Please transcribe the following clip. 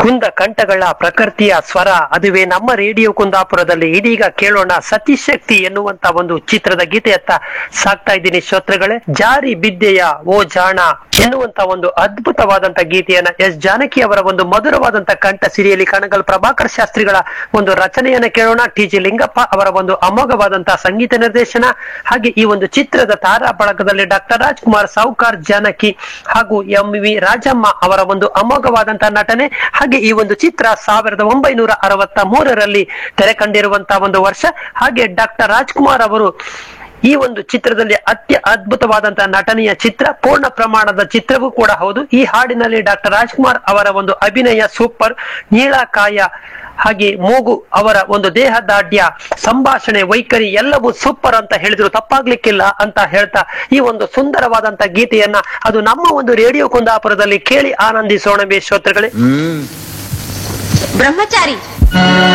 ಕುಂದ ಕಂಠಗಳ ಪ್ರಕೃತಿಯ ಸ್ವರ ಅದುವೇ ನಮ್ಮ ರೇಡಿಯೋ ಕುಂದಾಪುರದಲ್ಲಿ. ಇದೀಗ ಕೇಳೋಣ ಸತಿಶಕ್ತಿ ಎನ್ನುವಂತ ಒಂದು ಚಿತ್ರದ ಗೀತೆಯತ್ತ ಸಾಕ್ತಾ ಇದ್ದೀನಿ ಶ್ರೋತೃಗಳೇ. ಜಾರಿ ಬಿದ್ದೆಯ ಓ ಜಾಣ ಎನ್ನುವಂತ ಒಂದು ಅದ್ಭುತವಾದಂತ ಗೀತೆಯನ್ನ ಎಸ್ ಜಾನಕಿ ಅವರ ಒಂದು ಮಧುರವಾದಂತ ಕಂಠ ಸಿರಿಯಲ್ಲಿ ಕಣಗಲ್ ಪ್ರಭಾಕರ್ ಶಾಸ್ತ್ರಿಗಳ ಒಂದು ರಚನೆಯನ್ನ ಕೇಳೋಣ. ಟಿ.ಜಿ. ಲಿಂಗಪ್ಪ ಅವರ ಒಂದು ಅಮೋಘವಾದಂತಹ ಸಂಗೀತ ನಿರ್ದೇಶನ. ಹಾಗೆ ಈ ಒಂದು ಚಿತ್ರದ ತಾರಾ ಬಳಗದಲ್ಲಿ ಡಾಕ್ಟರ್ ರಾಜ್ಕುಮಾರ್, ಸಾವುಕಾರ್, ಜಾನಕಿ ಹಾಗೂ ಎಂ.ವಿ. ರಾಜಮ್ಮ ಅವರ ಒಂದು ಅಮೋಘವಾದಂತಹ ನಟನೆ. ಹಾಗೆ ಈ ಒಂದು ಚಿತ್ರ 1963ರಲ್ಲಿ ತೆರೆ ಕಂಡಿರುವಂತಹ ಒಂದು ವರ್ಷ. ಹಾಗೆ ಡಾಕ್ಟರ್ ರಾಜ್ಕುಮಾರ್ ಅವರು ಈ ಒಂದು ಚಿತ್ರದಲ್ಲಿ ಅದ್ಭುತವಾದಂತಹ ನಟನೆಯ ಚಿತ್ರ, ಪೂರ್ಣ ಪ್ರಮಾಣದ ಚಿತ್ರವೂ ಕೂಡ ಹೌದು. ಈ ಹಾಡಿನಲ್ಲಿ ಡಾಕ್ಟರ್ ರಾಜ್ಕುಮಾರ್ ಅವರ ಒಂದು ಅಭಿನಯ ಸೂಪರ್. ನೀಳಕಾಯ ಹಾಗೆ ಮೂಗು, ಅವರ ಒಂದು ದೇಹದಾಢ್ಯ, ಸಂಭಾಷಣೆ, ವೈಖರಿ ಎಲ್ಲವೂ ಸೂಪರ್ ಅಂತ ಹೇಳಿದ್ರು ತಪ್ಪಾಗ್ಲಿಕ್ಕಿಲ್ಲ ಅಂತ ಹೇಳ್ತಾ ಈ ಒಂದು ಸುಂದರವಾದಂತ ಗೀತೆಯನ್ನ ಅದು ನಮ್ಮ ಒಂದು ರೇಡಿಯೋ ಕುಂದಾಪುರದಲ್ಲಿ ಕೇಳಿ ಆನಂದಿಸೋಣ ಶ್ರೋತೃಗಳೇ. ಬ್ರಹ್ಮಚಾರಿ